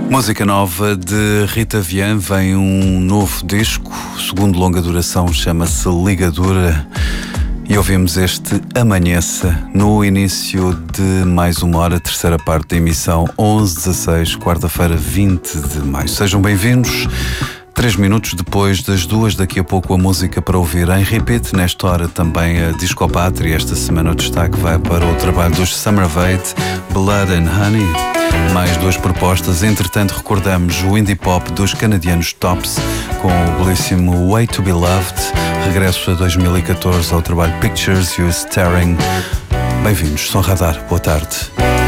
Música nova de Rita Vian, vem um novo disco, segundo longa duração, chama-se Ligadura, e ouvimos este Amanheça no início de mais uma hora, terceira parte da emissão, 11:16, quarta-feira, 20 de maio. Sejam bem-vindos. 3 minutos depois das 2, daqui a pouco a música para ouvir em repeat. Nesta hora também a Discopátria. Esta semana o destaque vai para o trabalho dos Summer of Eight, Blood and Honey. Mais 2 propostas. Entretanto, recordamos o indie pop dos canadianos Tops com o belíssimo Way to Be Loved. Regresso a 2014 ao trabalho Pictures You Staring. Bem-vindos, Som Radar. Boa tarde.